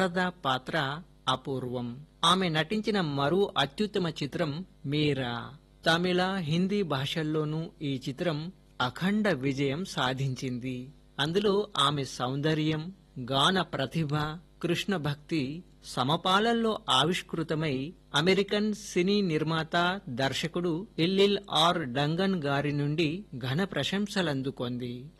శారద పాత్ర అపూర్వం. ఆమె నటించిన మరో అత్యుత్తమ చిత్రం మీరా. తమిళ, హిందీ భాషల్లోనూ ఈ చిత్రం అఖండ విజయం సాధించింది. అందులో ఆమె సౌందర్యం, గాన ప్రతిభ, కృష్ణ భక్తి సమపాలల్లో ఆవిష్కృతమై అమెరికన్ సినీ నిర్మాత, దర్శకుడు ఎల్ఎల్ ఆర్ డంగన్ గారి నుండి ఘన ప్రశంసలందుకొంది.